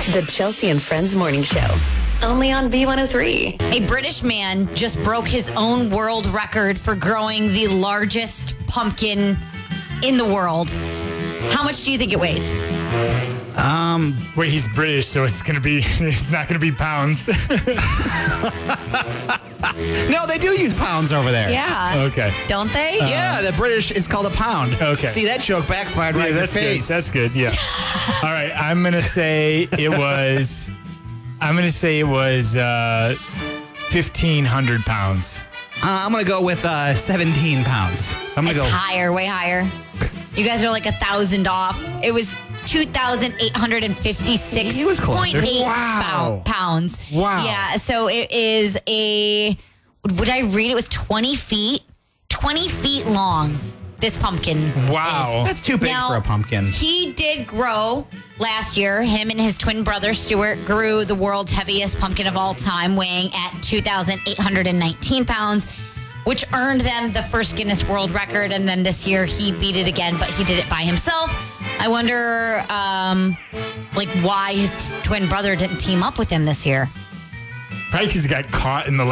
The Chelsea and Friends Morning Show. Only on B103. A British man just broke his own world record for growing the largest pumpkin in the world. How much do you think it weighs? Wait, he's British, so it's not gonna be pounds. No, they do use pounds over there. Yeah. Okay. Don't they? Yeah, the British is called a pound. Okay. See, that joke backfired right in your That's face. good. That's good. Yeah. All right. I'm gonna say it was 1,500 pounds. I'm going to go with 17 pounds. I'm going to It's go. higher, way higher. You guys are like 1,000 off. It was 2,856. He was closer. Wow. Pounds. Wow. Yeah, so it is would I read it was 20 feet? 20 feet long, this pumpkin Wow. is. That's too big Now, for a pumpkin. He did grow last year. Him and his twin brother, Stuart, grew the world's heaviest pumpkin of all time, weighing at 2,819 pounds, which earned them the first Guinness World Record. And then this year he beat it again, but he did it by himself. I wonder, why his twin brother didn't team up with him this year. Probably because he got caught in the